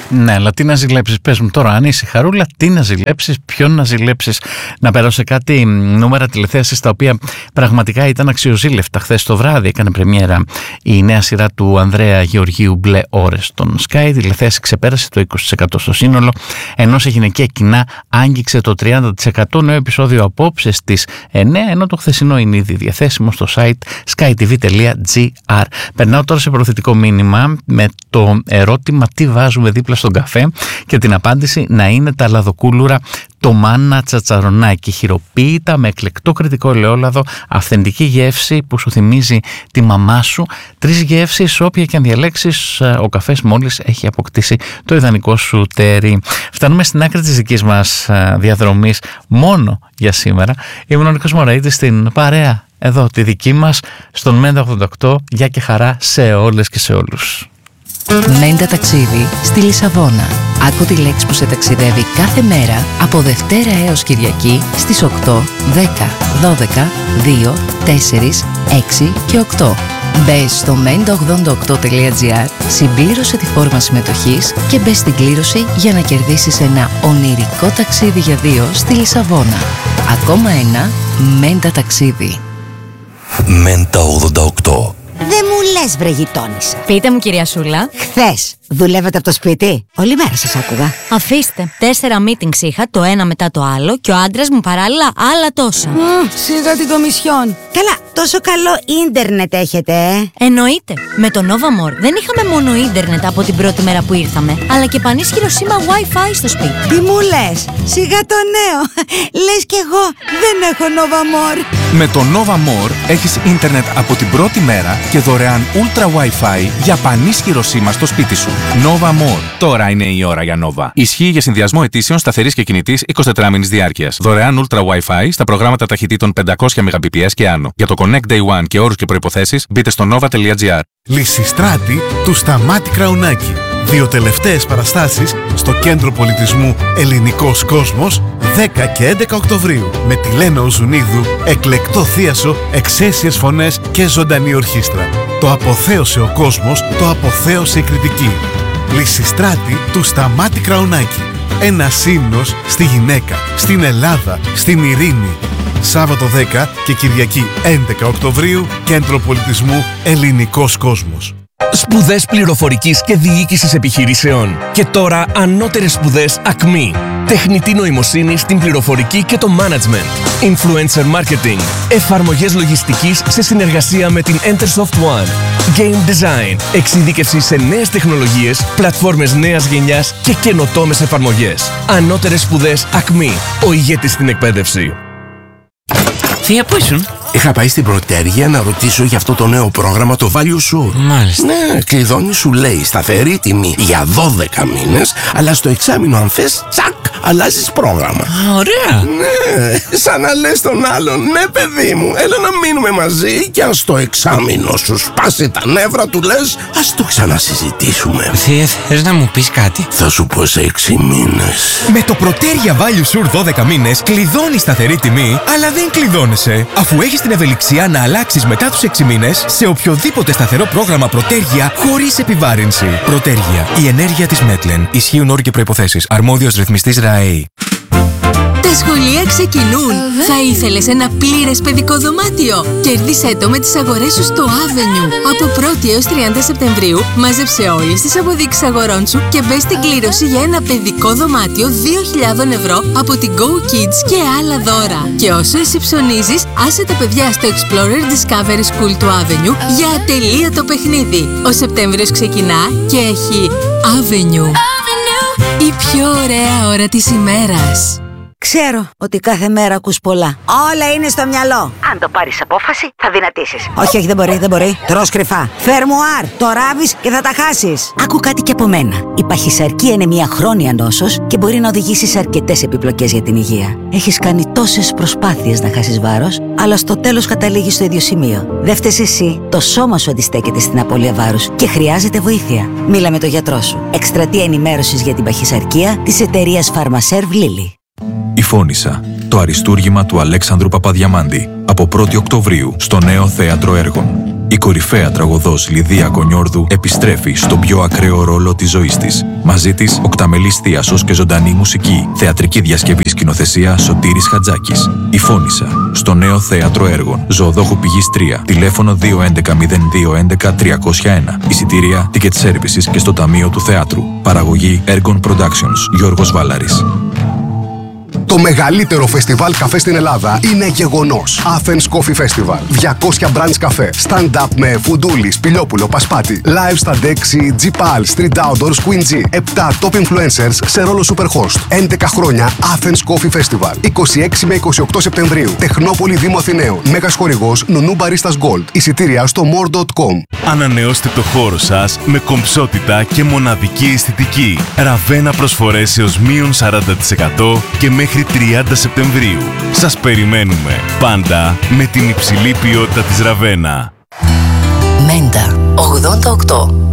Ναι, αλλά τι να ζηλέψεις, πες μου τώρα, αν είσαι χαρούλα, τι να ζηλέψεις, ποιον να ζηλέψεις? Να περάσω σε κάτι νούμερα τηλεθέασης τα οποία πραγματικά ήταν αξιοζήλευτα. Χθες το βράδυ έκανε πρεμιέρα η νέα σειρά του Ανδρέα Γεωργίου, Μπλε Ώρες, στον Sky. Η τηλεθέαση ξεπέρασε το 20% στο σύνολο, ενώ σε γυναικεία κοινά άγγιξε το 30%. Νέο επεισόδιο απόψε στις 9, ενώ το χθεσινό είναι ήδη διαθέσιμο στο site skytv.gr. Περνάω τώρα σε προθετικό μήνυμα με το ερώτημα τι βάζουμε δίπλα στον καφέ και την απάντηση να είναι τα λαδοκούλουρα το μάνα τσατσαρονάκι, χειροποίητα με εκλεκτό κριτικό ελαιόλαδο, αυθεντική γεύση που σου θυμίζει τη μαμά σου. 3 γεύσεις, όποια και αν διαλέξεις, ο καφές μόλις έχει αποκτήσει το ιδανικό σου τέρι. Φτάνουμε στην άκρη της δικής μας διαδρομής μόνο για σήμερα. Ήμουν ο Νίκος Μωραΐτης στην παρέα εδώ τη δική μας στον Μέντα 88. Γεια και χαρά σε όλες και σε όλους. Μέντα ταξίδι στη Λισαβόνα. Άκου τη λέξη που σε ταξιδεύει κάθε μέρα από Δευτέρα έως Κυριακή στις 8, 10, 12, 2, 4, 6 και 8. Μπες στο menda88.gr, συμπλήρωσε τη φόρμα συμμετοχής και μπες στην κλήρωση για να κερδίσεις ένα ονειρικό ταξίδι για 2 στη Λισαβόνα. Ακόμα ένα Μέντα ταξίδι. Μέντα 88. Δεν μου λες, βρε γειτόνισσα. Πείτε μου, κυρία Σούλα. Χθες δουλεύετε από το σπίτι? Όλη μέρα σας άκουγα. Αφήστε. 4 meetings είχα, το ένα μετά το άλλο, και ο άντρας μου παράλληλα άλλα τόσα. Σιγά την Κομισιόν. Καλά, τόσο καλό ίντερνετ έχετε, Εννοείται. Με το Nova More δεν είχαμε μόνο ίντερνετ από την πρώτη μέρα που ήρθαμε, αλλά και πανίσχυρο σήμα Wi-Fi στο σπίτι. Τι μου λες? Σιγά το νέο. Λες κι εγώ δεν έχω Nova More. Με το Nova More έχεις ίντερνετ από την πρώτη μέρα και δωρεάν Ultra Wi-Fi για πανίσχυρο σήμα στο σπίτι σου. Nova More. Τώρα είναι η ώρα για Nova. Ισχύει για συνδυασμό ετήσεων σταθερής και κινητής 24 μήνης διάρκειας. Δωρεάν Ultra Wi-Fi στα προγράμματα ταχυτήτων 500 Mbps και άνω. Για το Connect Day One και όρους και προϋποθέσεις μπείτε στο nova.gr. Λυσιστράτη του Σταμάτη Κραουνάκη. 2 τελευταίες παραστάσεις στο Κέντρο Πολιτισμού Ελληνικός Κόσμος 10 και 11 Οκτωβρίου με τη Λένα Οζουνίδου, εκλεκτό θίασο, εξαίσιες φωνές και ζωντανή ορχήστρα. Το αποθέωσε ο κόσμος, το αποθέωσε η κριτική. Λυσιστράτη του Σταμάτη Κραουνάκη. Ένας ύμνος στη γυναίκα, στην Ελλάδα, στην ειρήνη. Σάββατο 10 και Κυριακή 11 Οκτωβρίου, Κέντρο Πολιτισμού Ελληνικός Κόσμος. Σπουδές πληροφορικής και διοίκησης επιχειρήσεων. Και τώρα ανώτερες σπουδές ΑΚΜΗ. Τεχνητή νοημοσύνη στην πληροφορική και το management. Influencer marketing. Εφαρμογές λογιστικής σε συνεργασία με την Entersoft One. Game design. Εξειδίκευση σε νέες τεχνολογίες, πλατφόρμες νέας γενιάς και καινοτόμες εφαρμογές. Ανώτερες σπουδές ΑΚΜΗ. Ο ηγέτης στην εκπαίδευση. Θεία, πού ήσουν? Είχα πάει στην Πρωτέργεια να ρωτήσω για αυτό το νέο πρόγραμμα, το Value Sur. Μάλιστα. Ναι, κλειδώνει, σου λέει σταθερή τιμή για 12 μήνες, αλλά στο εξάμηνο αν θες, τσακ, αλλάζεις πρόγραμμα. Α, ωραία. Ναι, σαν να λες τον άλλον, ναι παιδί μου, έλα να μείνουμε μαζί και αν στο εξάμηνο σου σπάσει τα νεύρα του λες, ας το ξανασυζητήσουμε. Θεία, θες να μου πεις κάτι? Θα σου πω σε 6 μήνες. Με το Πρωτέργεια Value Sur 12 μήνες κλειδώνεις σταθερή τιμή, αλλά δεν κλειδώνεσαι, αφού έχεις την ευελιξία να αλλάξεις μετά τους 6 μήνες σε οποιοδήποτε σταθερό πρόγραμμα Πρωτέργεια χωρίς επιβάρυνση. Πρωτέργεια. Η ενέργεια της Μέτλεν. Ισχύουν όροι και προϋποθέσεις. Αρμόδιος ρυθμιστής ΡΑΕΗ. Τα σχολεία ξεκινούν. Θα ήθελες ένα πλήρες παιδικό δωμάτιο? Κέρδισέ το με τις αγορές σου στο Avenue. Από 1η έως 30 Σεπτεμβρίου μάζεψε όλες τις αποδείξεις αγορών σου και μπες στην κλήρωση για ένα παιδικό δωμάτιο 2.000 ευρώ από την Go Kids και άλλα δώρα. Και όσο εσύ ψωνίζεις, άσε τα παιδιά στο Explorer Discovery School του Avenue για ατελείωτο παιχνίδι. Ο Σεπτέμβριος ξεκινά και έχει Avenue. Η πιο ωραία ώρα της ημέρας. Ξέρω ότι κάθε μέρα ακούς πολλά. Όλα είναι στο μυαλό. Αν το πάρεις απόφαση, θα δυνατήσεις. Όχι, δεν μπορεί, δεν μπορεί. Τρως κρυφά. Φερμουάρ. Το ράβεις και θα τα χάσεις. Άκου κάτι και από μένα. Η παχυσαρκία είναι μια χρόνια νόσος και μπορεί να οδηγήσει σε αρκετές επιπλοκές για την υγεία. Έχεις κάνει τόσες προσπάθειες να χάσεις βάρος, αλλά στο τέλος καταλήγεις στο ίδιο σημείο. Δεν φταίς εσύ. Το σώμα σου αντιστέκεται στην απώλεια βάρους και χρειάζεται βοήθεια. Μίλα με τον γιατρό σου. Εκστρατεία ενημέρωσης για την παχυσαρκία της εταιρείας Pharmaserv Lilly. Η Φώνισσα, το αριστούργημα του Αλέξανδρου Παπαδιαμάντη, από 1η Οκτωβρίου στο Νέο Θέατρο Έργων. Η κορυφαία τραγωδός Λιδία Κονιόρδου επιστρέφει στον πιο ακραίο ρόλο της ζωής της. Μαζί της, οκταμελής θίασος και ζωντανή μουσική. Θεατρική διασκευή σκηνοθεσία Σωτήρης Χατζάκης. Η Φώνησα. Στο νέο θέατρο έργων. Ζωοδόχου Πηγής 3. Τηλέφωνο 211-0211-301. Εισιτήρια, ticket services και στο Ταμείο του Θεάτρου. Παραγωγή Ergon Productions. Γιώργος Βάλαρης. Το μεγαλύτερο φεστιβάλ καφέ στην Ελλάδα είναι γεγονός. Athens Coffee Festival. 200 branch καφέ. Stand-up με Φουντούλη, Σπηλιόπουλο, Πασπάτη. Live στα Dexy, G-Pal, Street Outdoors, Queen G. 7 top influencers σε ρόλο superhost. 11 χρόνια Athens Coffee Festival. 26 με 28 Σεπτεμβρίου. Τεχνόπολη Δήμου Αθηναίων. Μέγας χορηγός Νουνού Baristas Gold. Εισιτήρια στο more.com. Ανανεώστε το χώρο σας με κομψότητα και μοναδική αισθητική. Ραβένα προσφορές έως μείον 40% και μέχρι 30 Σεπτεμβρίου. Σας περιμένουμε πάντα με την υψηλή ποιότητα της Ραβένα. Μέντα 88.